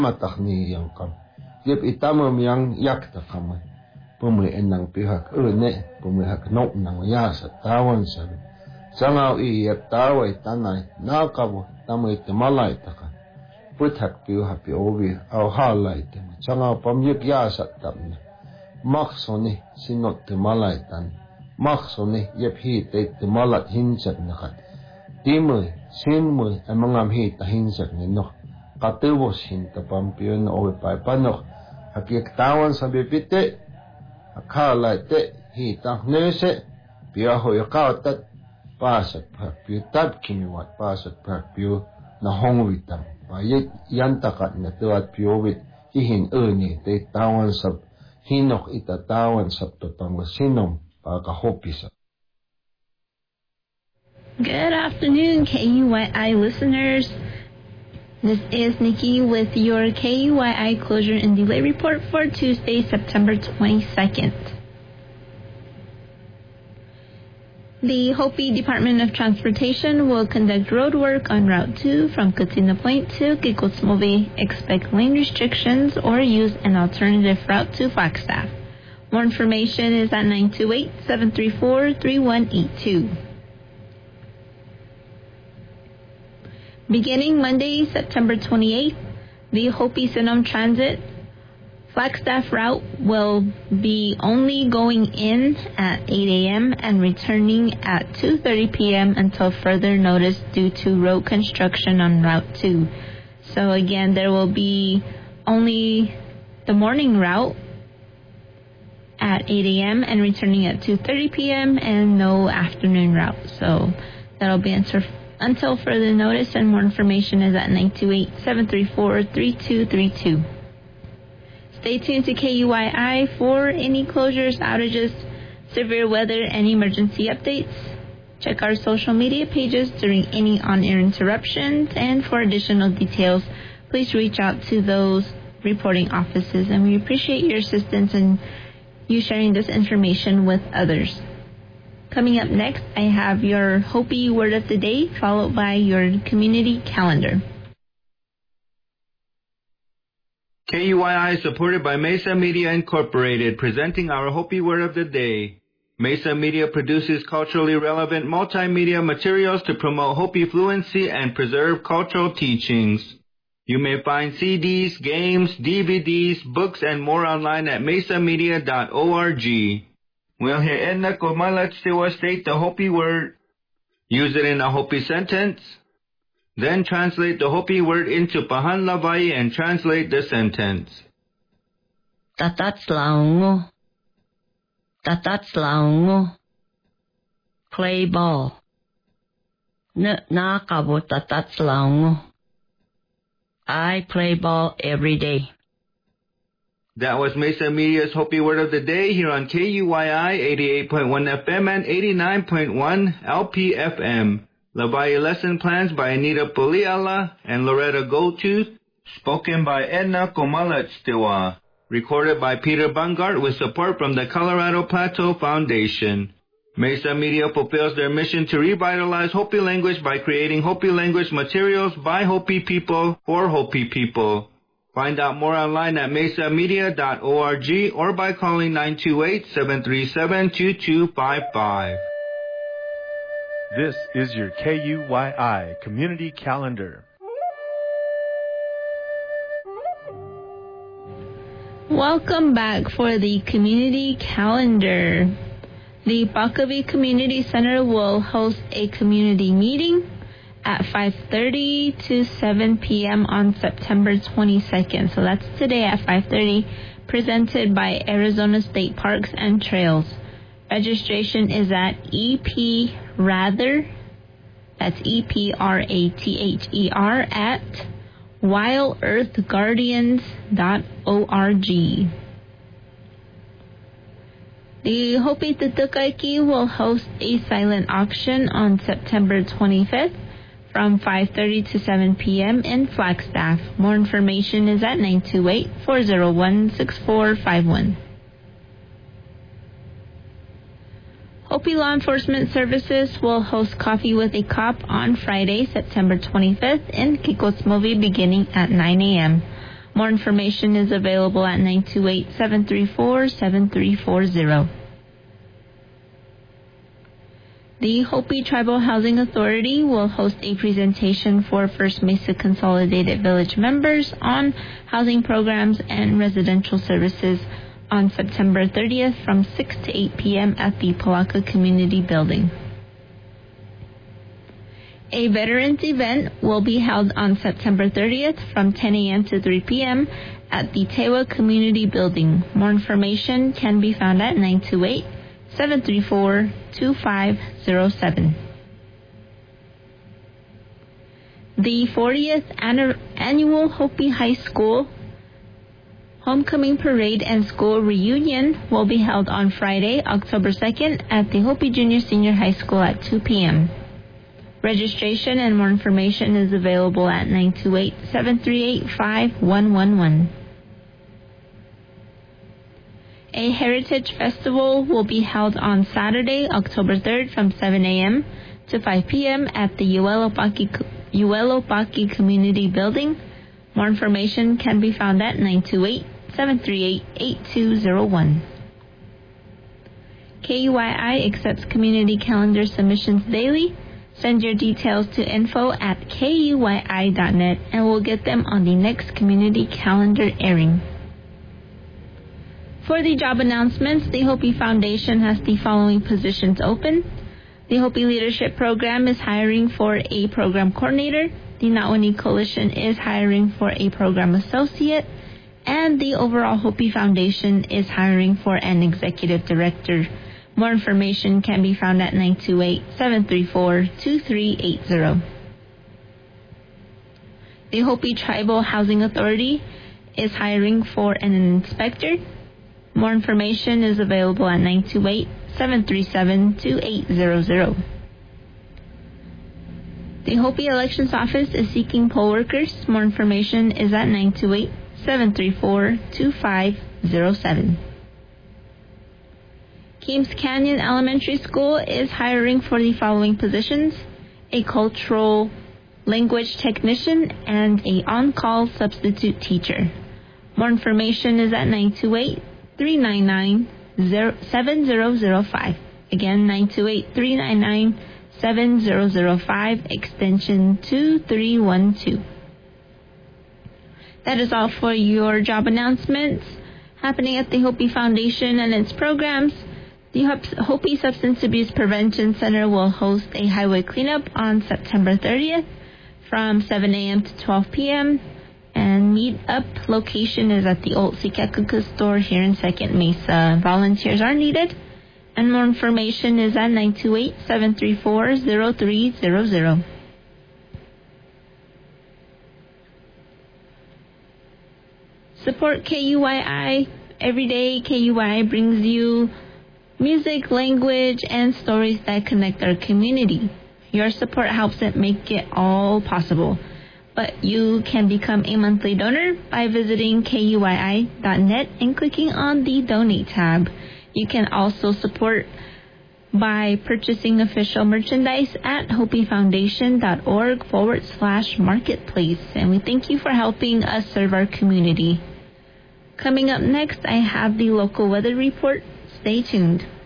matakni yang kam. Yep itamam yang yakta kama. Pumri enang pihak ne, pumri hak nok nang yasa tawan sabi. Sangaw yep taway tanay nakabu tamay timalay taka. Puthak piu hapi obi aw halay tema. Sangaw pamyuk yasa tamna. Maksoni sinot timalay tan. Maksoni yep hite timalat hinsak nakat. Timoy, sinmoy ay mangam hita hinsak nino. Katubos hinta pampio na obi paipanok. Hakiyak tawan sabi pite. Akala te hita nese piaho yakatat pasat pakpio tab kimiwat pasat pakpio na hongwitam payet yantakat na tuat piowit ihin ni te tawan sab hinok itatawan sab totang sinom pakahopisa. Good afternoon, KUYI listeners. This is Nikki with your KUYI closure and delay report for Tuesday, September 22nd. The Hopi Department of Transportation will conduct road work on Route 2 from Katina Point to Kikosmovi. Expect lane restrictions or use an alternative route to Flagstaff. More information is at 928-734-3182. Beginning Monday, September 28th, the Hopi Sinom Transit Flagstaff route will be only going in at 8 a.m. and returning at 2:30 p.m. until further notice due to road construction on Route 2. So again, there will be only the morning route at 8 a.m. and returning at 2:30 p.m. and no afternoon route. So that'll be until further notice, and more information is at 928-734-3232. Stay tuned to KUYI for any closures, outages, severe weather, and emergency updates. Check our social media pages during any on-air interruptions, and for additional details, please reach out to those reporting offices, and we appreciate your assistance in you sharing this information with others. Coming up next, I have your Hopi Word of the Day, followed by your community calendar. KUYI is supported by Mesa Media Incorporated, presenting our Hopi Word of the Day. Mesa Media produces culturally relevant multimedia materials to promote Hopi fluency and preserve cultural teachings. You may find CDs, games, DVDs, books, and more online at mesamedia.org. We'll hear Edna Komalatstiwa state the Hopi word, use it in a Hopi sentence, then translate the Hopi word into Pahan Lavai and translate the sentence. Tatatslaungo. Tatatslaungo. Play ball. Nakabo tatatslaungo. I play ball every day. That was Mesa Media's Hopi Word of the Day here on KUYI 88.1 FM and 89.1 LPFM. Lavai lesson plans by Anita Puliala and Loretta Goldtooth. Spoken by Edna Komalatstiwa. Recorded by Peter Bungart with support from the Colorado Plateau Foundation. Mesa Media fulfills their mission to revitalize Hopi language by creating Hopi language materials by Hopi people for Hopi people. Find out more online at mesamedia.org or by calling 928-737-2255. This is your KUYI Community Calendar. Welcome back for the Community Calendar. The Bakavi Community Center will host a community meeting at 5:30 to 7 p.m. on September 22nd. So that's today at 5:30, presented by Arizona State Parks and Trails. Registration is at EP Rather, that's EPRATHER, at wildearthguardians.org. The Hopi Tutukaiki will host a silent auction on September 25th from 5:30 to 7 p.m. in Flagstaff. More information is at 928-401-6451. Hopi Law Enforcement Services will host Coffee with a Cop on Friday, September 25th in Kikosmovi beginning at 9 a.m. More information is available at 928-734-7340. The Hopi Tribal Housing Authority will host a presentation for First Mesa Consolidated Village members on housing programs and residential services on September 30th from 6 to 8 p.m. at the Palaka Community Building. A veterans event will be held on September 30th from 10 a.m. to 3 p.m. at the Tewa Community Building. More information can be found at 928-734-2507. The 40th Annual Hopi High School Homecoming Parade and School Reunion will be held on Friday, October 2nd at the Hopi Junior Senior High School at 2 p.m. Registration and more information is available at 928-738-5111. A Heritage Festival will be held on Saturday, October 3rd from 7 a.m. to 5 p.m. at the Uelopaki Community Building. More information can be found at 928-738-8201. KUYI accepts community calendar submissions daily. Send your details to info@kuyi.net and we'll get them on the next community calendar airing. For the job announcements, the Hopi Foundation has the following positions open. The Hopi Leadership Program is hiring for a program coordinator. The Naoni Coalition is hiring for a program associate. And the overall Hopi Foundation is hiring for an executive director. More information can be found at 928-734-2380. The Hopi Tribal Housing Authority is hiring for an inspector. More information is available at 928-737-2800. The Hopi Elections Office is seeking poll workers. More information is at 928-734-2507. Keams Canyon Elementary School is hiring for the following positions: a cultural language technician and a on-call substitute teacher. More information is at 928-399-7005. Again, 928-399-7005, extension 2312. That is all for your job announcements happening at the Hopi Foundation and its programs. The Hopi Substance Abuse Prevention Center will host a highway cleanup on September 30th from 7 a.m. to 12 p.m. And meet-up location is at the old Sikekuka store here in Second Mesa. Volunteers are needed. And more information is at 928-734-0300. Support KUYI. Every day, KUYI brings you music, language, and stories that connect our community. Your support helps it make it all possible. But you can become a monthly donor by visiting KUYI.net and clicking on the Donate tab. You can also support by purchasing official merchandise at hopifoundation.org/marketplace. And we thank you for helping us serve our community. Coming up next, I have the local weather report. Stay tuned.